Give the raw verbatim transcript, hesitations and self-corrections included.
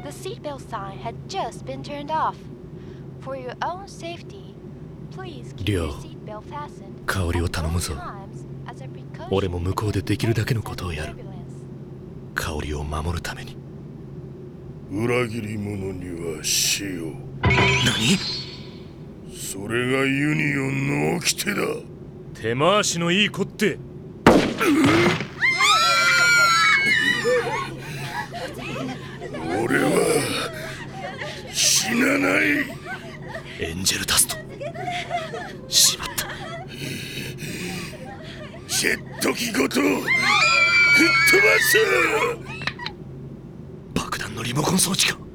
The seatbelt sign had just been turned off. For your own safety, please keep your seatbelt fastened. 香りを頼むぞ。俺も向こうでできるだけのことをやる。香りを守るために。 裏切り者には死を。 何？ それがユニオンの掟だ。 手回しのいい子って。 俺は死なない。 エンジェルダスト。しまった。 ジェット機ごと吹っ飛ばす。 爆弾のリモコン装置か。